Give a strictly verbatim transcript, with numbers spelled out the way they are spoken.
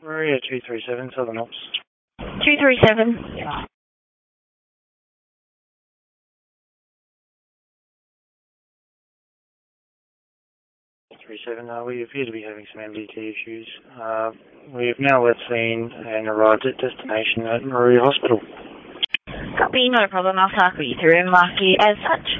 Maria two three seven, Southern Ops. two three seven. three seven, uh, we appear to be having some M D T issues. Uh, we have now left scene and arrived at destination at Maria Hospital. Copy, not a problem. I'll talk you through and mark you as such.